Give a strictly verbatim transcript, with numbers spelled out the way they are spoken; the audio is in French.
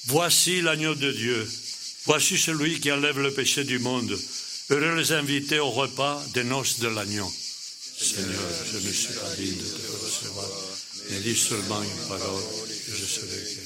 Voici l'agneau de Dieu. Voici celui qui enlève le péché du monde. Heureux les invités au repas des noces de l'agneau. Seigneur, je ne suis pas digne de te recevoir, mais dis seulement une parole et je serai guéri.